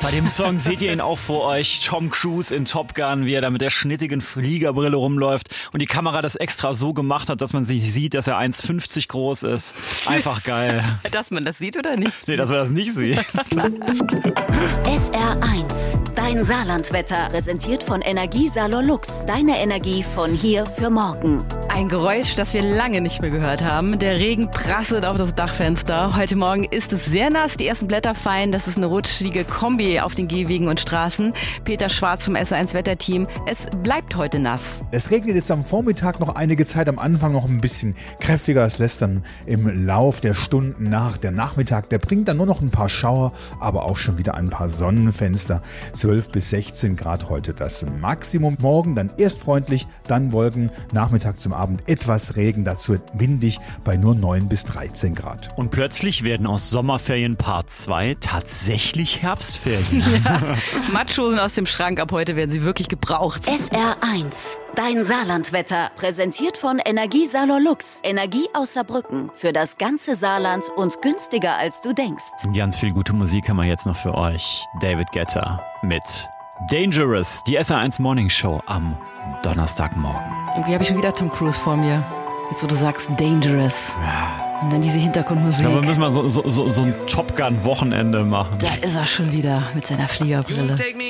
Bei dem Song seht ihr ihn auch vor euch. Tom Cruise in Top Gun, wie er da mit der schnittigen Fliegerbrille rumläuft und die Kamera das extra so gemacht hat, dass man sich sieht, dass er 1,50 groß ist. Einfach geil. Dass man das sieht oder nicht? Nee, dass man das nicht sieht. SR1, dein Saarlandwetter, präsentiert von Energiesalon Lux. Deine Energie von hier für morgen. Ein Geräusch, das wir lange nicht mehr gehört haben. Der Regen prasselt auf das Dachfenster. Heute Morgen ist es sehr nass, die ersten Blätter fallen. Das ist eine rutschige Kombi auf den Gehwegen und Straßen. Peter Schwarz vom SR1 Wetterteam. Es bleibt heute nass. Es regnet jetzt am Vormittag noch einige Zeit, am Anfang noch ein bisschen kräftiger. Es lässt dann im Lauf der Stunden nach. Der Nachmittag, der bringt dann nur noch ein paar Schauer, aber auch schon wieder ein paar Sonnenfenster. 12 bis 16 Grad heute das Maximum. Morgen dann erst freundlich, dann Wolken. Nachmittag zum Abend etwas Regen, dazu windig bei nur 9 bis 13 Grad. Und plötzlich werden aus Sommerferien Part 2 tatsächlich Herbstferien. Ja. Matschhosen aus dem Schrank, ab heute werden sie wirklich gebraucht. SR1, dein Saarlandwetter, präsentiert von Energiesalon Lux. Energie aus Saarbrücken für das ganze Saarland und günstiger als du denkst. Ganz viel gute Musik haben wir jetzt noch für euch. David Guetta mit Dangerous, die SR1 Morning Show am Donnerstagmorgen. Irgendwie habe ich schon wieder Tom Cruise vor mir. Jetzt, wo du sagst Dangerous. Ja. Und dann diese Hintergrundmusik. Ich glaube, wir müssen mal so ein Top Gun-Wochenende machen. Da ist er schon wieder mit seiner Fliegerbrille.